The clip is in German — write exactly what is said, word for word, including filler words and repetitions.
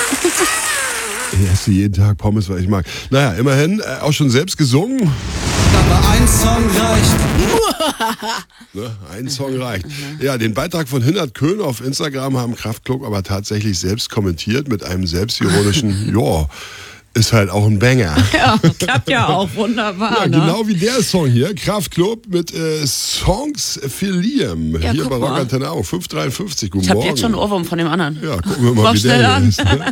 Ich esse jeden Tag Pommes, weil ich mag. Naja, immerhin, äh, auch schon selbst gesungen. Aber ein Song reicht. Ne, ein Song reicht. Ja, den Beitrag von Hinnerdt Köhn auf Instagram haben Kraftklub aber tatsächlich selbst kommentiert mit einem selbstironischen, ja, ist halt auch ein Banger. Ja, klappt ja auch wunderbar. Ja, ne? genau wie der Song hier, Kraftklub mit äh, Songs für Liam. Ja, hier guck bei Rock mal. Antenne auch, fünf Komma dreiundfünfzig. Guten Ich habe Morgen. jetzt schon einen Ohrwurm von dem anderen. Ja, gucken wir mal, Mach wie schnell der an. ist. Ne?